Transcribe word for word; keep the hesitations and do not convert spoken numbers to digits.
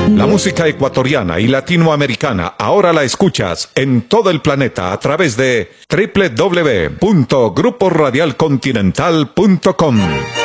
La música ecuatoriana y latinoamericana ahora la escuchas en todo el planeta a través de doble u doble u doble u punto grupo radial continental punto com.